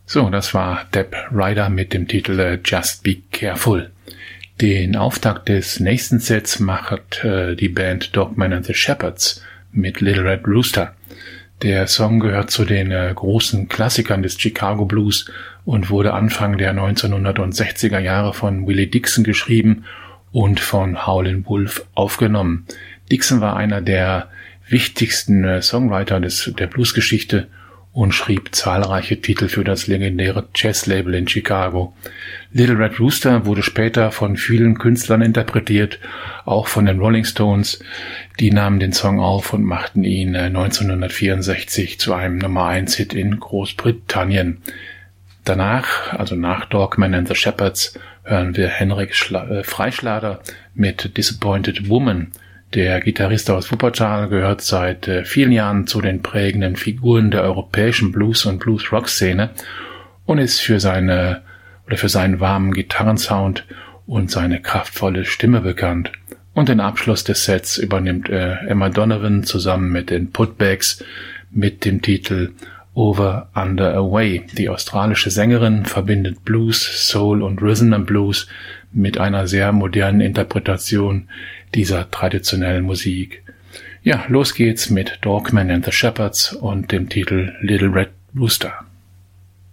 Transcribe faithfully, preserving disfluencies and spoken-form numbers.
So, das war Deb Ryder mit dem Titel äh, Just Be Careful. Den Auftakt des nächsten Sets macht äh, die Band Dogman and the Shepherds mit Little Red Rooster. Der Song gehört zu den äh, großen Klassikern des Chicago Blues und wurde Anfang der neunzehnhundertsechziger Jahre von Willie Dixon geschrieben und von Howlin' Wolf aufgenommen. Dixon war einer der wichtigsten äh, Songwriter des, der Bluesgeschichte und schrieb zahlreiche Titel für das legendäre Jazzlabel in Chicago. Little Red Rooster wurde später von vielen Künstlern interpretiert, auch von den Rolling Stones. Die nahmen den Song auf und machten ihn neunzehnhundertvierundsechzig zu einem Nummer eins Hit in Großbritannien. Danach, also nach Dogman and the Shepherds, hören wir Henrik Schla- äh, Freischlader mit Disappointed Woman. Der Gitarrist aus Wuppertal gehört seit äh, vielen Jahren zu den prägenden Figuren der europäischen Blues- und Blues-Rock-Szene und ist für seine oder für seinen warmen Gitarrensound und seine kraftvolle Stimme bekannt. Und den Abschluss des Sets übernimmt äh, Emma Donovan zusammen mit den Putbacks mit dem Titel Over, Under, Away. Die australische Sängerin verbindet Blues, Soul und Rhythm and Blues mit einer sehr modernen Interpretation dieser traditionellen Musik. Ja, los geht's mit Dogman and the Shepherds und dem Titel Little Red Rooster.